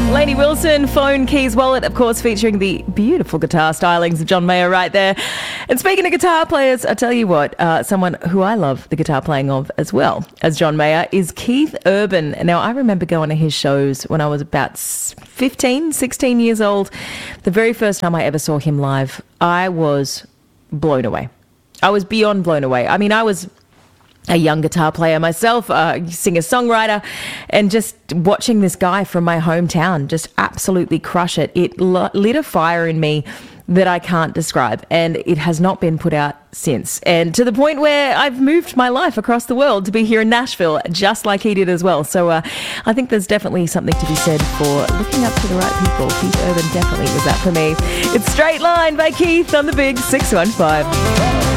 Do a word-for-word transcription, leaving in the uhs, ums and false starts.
Lainey Wilson, Phone, Keys, Wallet, of course, featuring the beautiful guitar stylings of John Mayer right there. And speaking of guitar players, I tell you what, uh, someone who I love the guitar playing of as well as John Mayer is Keith Urban. Now, I remember going to his shows when I was about fifteen, sixteen years old. The very first time I ever saw him live, I was blown away. I was beyond blown away. I mean, I was a young guitar player myself, a singer-songwriter, and just watching this guy from my hometown just absolutely crush it, it lit a fire in me that I can't describe, and it has not been put out since. And to the point where I've moved my life across the world to be here in Nashville, just like he did as well. So uh, I think there's definitely something to be said for looking up to the right people. Keith Urban definitely was that for me. It's Straight Line by Keith on the Big six one five.